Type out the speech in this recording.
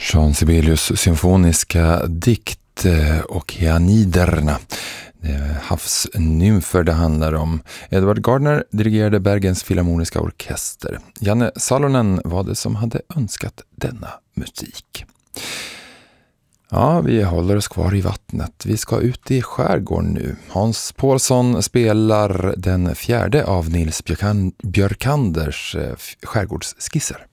Jean Sibelius symfoniska dikt Okeaniderna. Havsnymfer det handlar om. Edward Gardner dirigerade Bergens Filharmoniska orkester. Janne Salonen var det som hade önskat denna musik. Ja, vi håller oss kvar i vattnet. Vi ska ut i skärgården nu. Hans Paulsson spelar den fjärde av Nils Björkanders skärgårdsskisser.